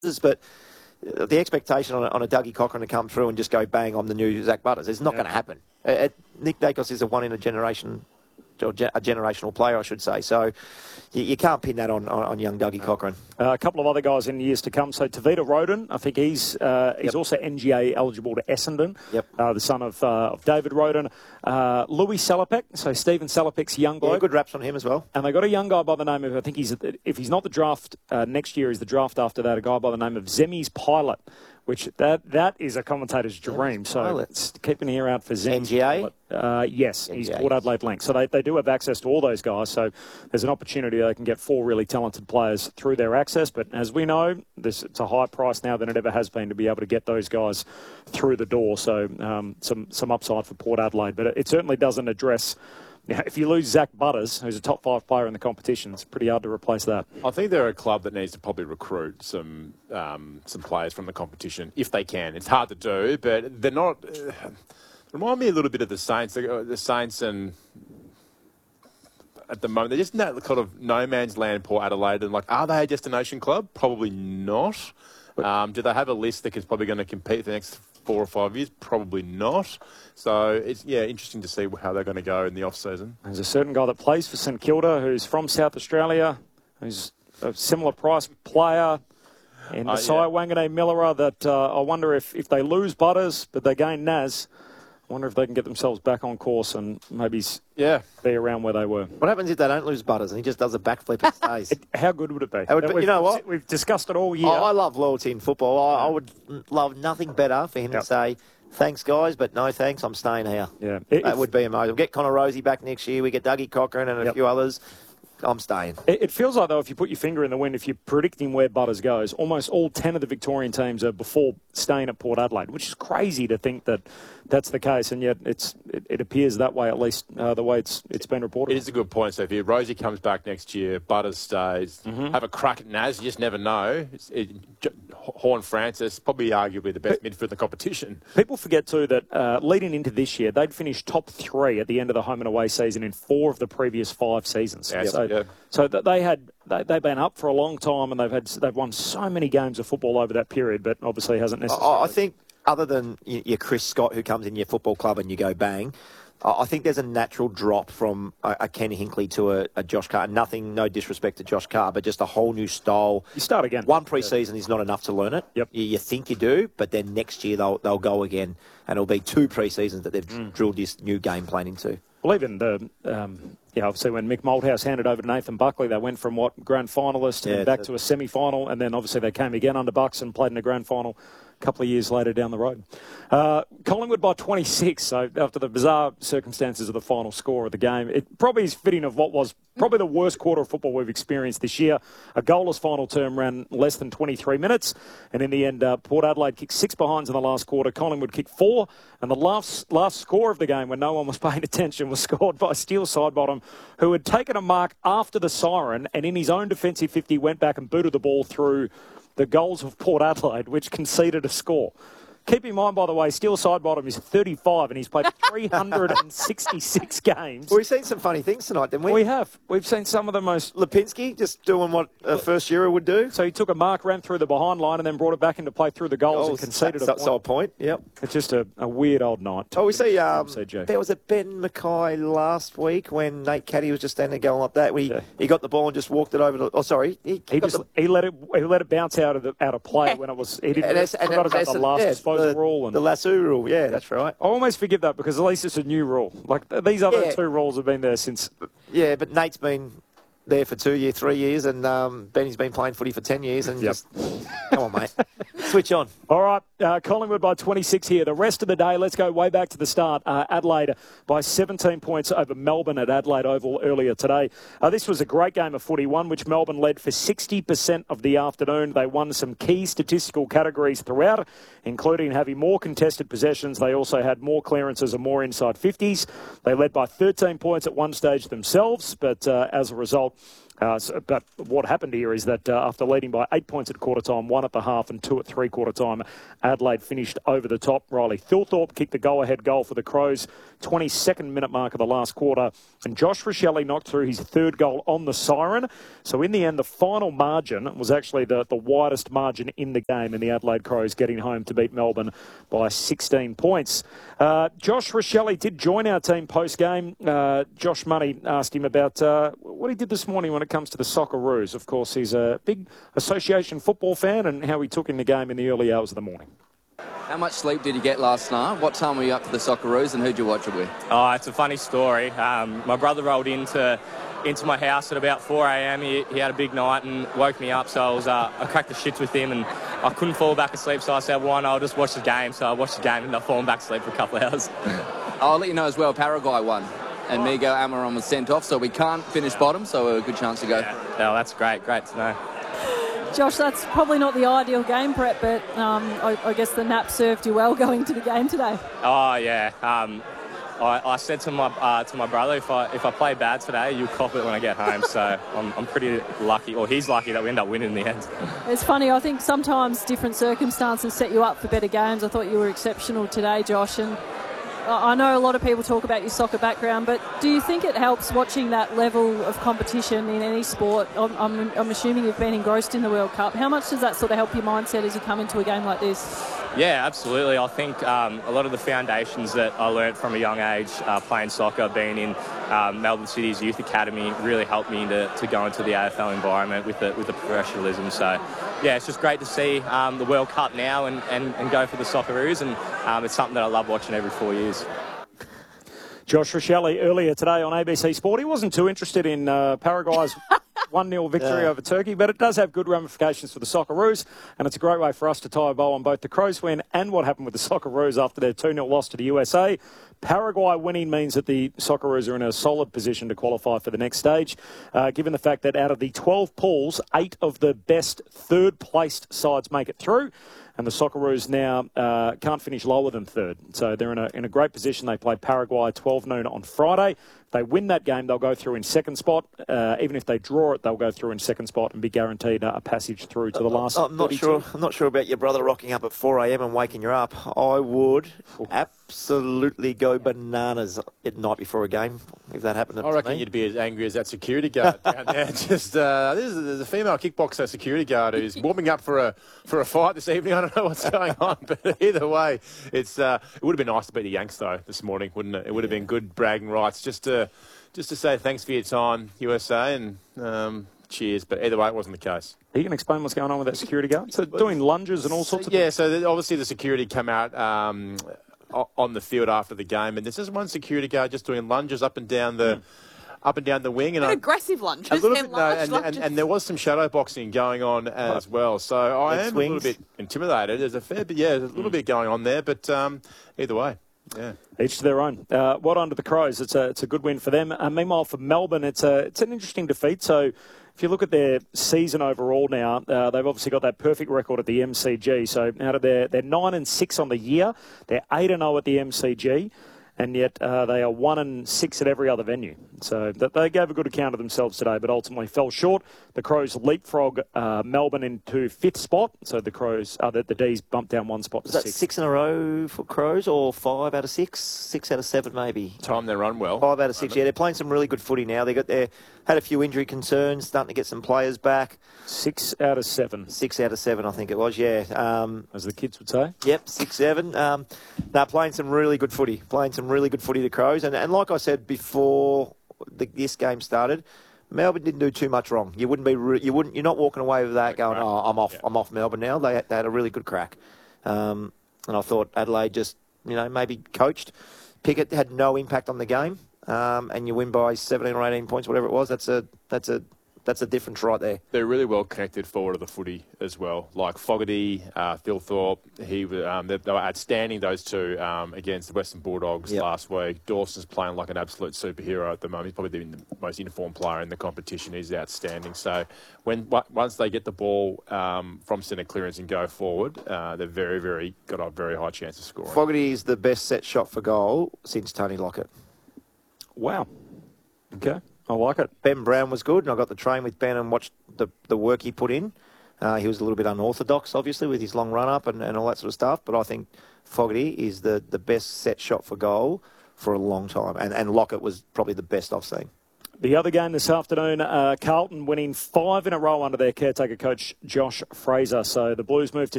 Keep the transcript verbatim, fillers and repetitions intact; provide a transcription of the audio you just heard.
but the expectation on a, on a Dougie Cochran to come through and just go bang, I'm the new Zach Butters, it's not yeah. going to happen. Uh, Nick Daicos is a one in a generation, or a generational player, I should say. So you, you can't pin that on, on, on young Dougie Cochran. Uh, a couple of other guys in years to come. So Tavita Roden, I think he's uh, he's yep. also N G A eligible to Essendon, yep. uh, the son of, uh, of David Roden. Uh, Louis Salopek, so Stephen Salopek's young bloke. Yeah, good raps on him as well. And they got a young guy by the name of, I think he's, if he's not the draft uh, next year, he's the draft after that, a guy by the name of Zemi's Pilot, which that that is a commentator's dream. So it's keep an ear out for Zemi. N G A? Uh, yes, N G A. He's Port Adelaide Link. So they, they do have access to all those guys. So there's an opportunity they can get four really talented players through their access. But as we know, this, it's a higher price now than it ever has been to be able to get those guys through the door. So um, some, some upside for Port Adelaide. But it, it certainly doesn't address... If you lose Zach Butters, who's a top five player in the competition, it's pretty hard to replace that. I think they're a club that needs to probably recruit some um, some players from the competition, if they can. It's hard to do, but they're not... Uh, remind me a little bit of the Saints. The Saints and... At the moment, they're just in that kind of no man's land, Port Adelaide. And, like, are they a destination club? Probably not. Um, do they have a list that is probably going to compete for the next four or five years? Probably not. So it's, yeah, interesting to see how they're going to go in the off-season. There's a certain guy that plays for St Kilda who's from South Australia, who's a similar price player, and uh, Messiah yeah. Wangane Millera that uh, I wonder if, if they lose Butters but they gain Naz, I wonder if they can get themselves back on course and maybe yeah. be around where they were. What happens if they don't lose Butters and he just does a backflip and stays? it, how good would it be? Would, you know what? We've discussed it all year. I, I love loyalty in football. I, I would love nothing better for him yep. to say, thanks, guys, but no thanks, I'm staying here. Yeah, That if, would be amazing. We'll get Connor Rosie back next year. We get Dougie Cochran and a yep. few others. I'm staying. It, it feels like, though, if you put your finger in the wind, if you're predicting where Butters goes, almost all ten of the Victorian teams are before staying at Port Adelaide, which is crazy to think that that's the case, and yet it's it, it appears that way, at least uh, the way it's it's been reported. It is a good point, Sophie. If Rosie comes back next year, Butters stays, mm-hmm. have a crack at Naz, you just never know. It's, it, Horn Francis, probably arguably the best midfielder in the competition. People forget, too, that uh, leading into this year, they'd finished top three at the end of the home and away season in four of the previous five seasons. Yeah, so yeah. so that they had they, they've been up for a long time, and they've had they've won so many games of football over that period, but obviously hasn't necessarily. I think other than your Chris Scott, who comes in your football club and you go bang, I think there's a natural drop from a, a Ken Hinkley to a, a Josh Carr. Nothing, no disrespect to Josh Carr, but just a whole new style. You start again. One pre-season is not enough to learn it. Yep. You, you think you do, but then next year they'll they'll go again, and it'll be two pre-seasons that they've mm. drilled this new game plan into. Well, even the, um, yeah, obviously when Mick Malthouse handed over to Nathan Buckley, they went from what grand finalist yeah, and back to a semi-final, and then obviously they came again under Bucks and played in a grand final a couple of years later down the road. Uh, Collingwood by twenty-six, so after the bizarre circumstances of the final score of the game, it probably is fitting of what was probably the worst quarter of football we've experienced this year. A goalless final term ran less than twenty-three minutes, and in the end, uh, Port Adelaide kicked six behinds in the last quarter. Collingwood kicked four, and the last last score of the game, when no one was paying attention, was scored by Steele Sidebottom, who had taken a mark after the siren, and in his own defensive fifty went back and booted the ball through the goals of Port Adelaide, which conceded a score. Keep in mind, by the way, Steele Sidebottom is thirty-five and he's played three hundred sixty-six games. Well, we've seen some funny things tonight, didn't we? We have. We've seen some of the most... Lipinski just doing what a first yearer would do. So he took a mark, ran through the behind line and then brought it back into play through the goals oh, and conceded that's, a point. point. Yep. It's just a, a weird old night. Oh, we see um, there was a Ben Mackay last week when Nate Caddy was just standing there going like that. He, yeah. he got the ball and just walked it over to... Oh, sorry. He, he, just, the, he, let, it, he let it bounce out of the out of play when it was... He didn't and forgot and about the last yeah, disposal the, rule. And, the Lasso rule, yeah, that's right. I almost forgive that because at least it's a new rule. Like these other yeah. two rules have been there since. Yeah, but Nate's been there for two years, three years, and um, Benny's been playing footy for ten years. And yep. just come on, mate, switch on. All right, uh, Collingwood by twenty-six here. The rest of the day, let's go way back to the start. Uh, Adelaide by seventeen points over Melbourne at Adelaide Oval earlier today. Uh, this was a great game of footy, one which Melbourne led for sixty percent of the afternoon. They won some key statistical categories throughout, including having more contested possessions. They also had more clearances and more inside fifties. They led by thirteen points at one stage themselves, but uh, as a result, Uh, so, but what happened here is that uh, after leading by eight points at quarter time, one at the half and two at three-quarter time, Adelaide finished over the top. Riley Thilthorpe kicked the go-ahead goal for the Crows, twenty-second minute mark of the last quarter, and Josh Rochelle knocked through his third goal on the siren. So in the end, the final margin was actually the, the widest margin in the game, and the Adelaide Crows getting home to beat Melbourne by sixteen points. Uh, Josh Rochelle did join our team post-game. Uh, Josh Money asked him about uh, what he did this morning when it comes to the Socceroos. Of course, he's a big association football fan, and how he took in the game in the early hours of the morning. How much sleep did you get last night? What time were you up to the Socceroos, and who'd you watch it with? Oh, it's a funny story. Um, my brother rolled into into my house at about four a.m. He, he had a big night and woke me up, so I was uh, I cracked the shits with him, and I couldn't fall back asleep, so I said, why not, I'll just watch the game. So I watched the game and I've fallen back asleep for a couple of hours. I'll let you know as well, Paraguay won, and Miguel Amaron was sent off, so we can't finish bottom, so a good chance to go. Yeah, oh, that's great, great to know. Josh, that's probably not the ideal game prep, but um, I, I guess the nap served you well going to the game today. Oh, yeah. Um, I, I said to my uh, to my brother, if I if I play bad today, you cop it when I get home. So I'm, I'm pretty lucky, or he's lucky, that we end up winning in the end. It's funny, I think sometimes different circumstances set you up for better games. I thought you were exceptional today, Josh, and I know a lot of people talk about your soccer background, but do you think it helps watching that level of competition in any sport? I'm, I'm, I'm assuming you've been engrossed in the World Cup. How much does that sort of help your mindset as you come into a game like this? Yeah, absolutely. I think um, a lot of the foundations that I learnt from a young age uh, playing soccer, being in um, Melbourne City's youth academy, really helped me to, to go into the A F L environment with the, with the professionalism. So, yeah, it's just great to see um, the World Cup now and, and, and go for the Socceroos, and um, it's something that I love watching every four years. Josh Rochelle earlier today on A B C Sport. He wasn't too interested in uh, Paraguay's one nil victory yeah. over Turkey, but it does have good ramifications for the Socceroos, and it's a great way for us to tie a bow on both the Crows win and what happened with the Socceroos after their two nil loss to the U S A. Paraguay winning means that the Socceroos are in a solid position to qualify for the next stage, uh, given the fact that out of the twelve pools, eight of the best third-placed sides make it through. And the Socceroos now uh, can't finish lower than third. So they're in a in a great position. They play Paraguay twelve noon on Friday. If they win that game, they'll go through in second spot. Uh, even if they draw it, they'll go through in second spot and be guaranteed a passage through to the last. I'm not sure. I'm not sure about your brother rocking up at four a.m. and waking you up. I would absolutely go bananas at night before a game if that happened. I reckon me. you'd be as angry as that security guard down there. Just uh, there's, there's a female kickboxer security guard who's warming up for a for a fight this evening. I don't know what's going on, but either way, it's uh, it would have been nice to beat the Yanks though this morning, wouldn't it? It would have been good bragging rights just to just to say thanks for your time, U S A, and um, cheers. But either way, it wasn't the case. Are you going to explain what's going on with that security guard? So doing lunges and all sorts of yeah. things? So the, obviously the security come out. Um, on the field after the game, and there's just one security guard just doing lunges up and down the mm. up and down the wing, and an I, aggressive lunges, a little and bit, no, large and, lunges. and, and there was some shadow boxing going on as well. So I Red am swings. a little bit intimidated. There's a fair bit, yeah, there's a little mm. bit going on there, but um, either way, yeah. Each to their own. Uh, well done to the Crows. It's a it's a good win for them. Uh, meanwhile, for Melbourne, it's a it's an interesting defeat. So, if you look at their season overall now, uh, they've obviously got that perfect record at the M C G. So out of their they're nine and six on the year, they're eight and zero at the M C G, and yet uh, they are one and six at every other venue. So that they gave a good account of themselves today, but ultimately fell short. The Crows leapfrog uh, Melbourne into fifth spot. So the Crows, uh, the, the D's bumped down one spot to Is that six. six in a row for Crows, or five out of six? Six out of seven, maybe. Time they run well. Five out of six. Yeah, they're playing some really good footy now. They got their had a few injury concerns, starting to get some players back. Six out of seven. Six out of seven, I think it was. Yeah. Um, As the kids would say. Yep, six seven. Um, they're playing some really good footy. Playing some really good footy, the Crows, and and like I said before the, this game started, Melbourne didn't do too much wrong. You wouldn't be re- you wouldn't you're not walking away with that going, oh, I'm off, yeah. I'm off Melbourne now. They had, they had a really good crack, um, and I thought Adelaide just you know maybe coached. Pickett had no impact on the game, um, and you win by seventeen or eighteen points, whatever it was. That's a that's a That's a difference right there. They're really well connected forward of the footy as well. Like Fogarty, uh, Thilthorpe, he, um, they, they were outstanding, those two, um, against the Western Bulldogs yep. last week. Dawson's playing like an absolute superhero at the moment. He's probably the most informed player in the competition. He's outstanding. So when once they get the ball um, from centre clearance and go forward, uh, they're very, very got a very high chance of scoring. Fogarty is the best set shot for goal since Tony Lockett. Wow. Okay. I like it. Ben Brown was good, and I got to train with Ben and watch the, the work he put in. Uh, he was a little bit unorthodox, obviously, with his long run-up and, and all that sort of stuff, but I think Fogarty is the, the best set shot for goal for a long time, and, and Lockett was probably the best I've seen. The other game this afternoon, uh, Carlton winning five in a row under their caretaker coach, Josh Fraser. So the Blues moved to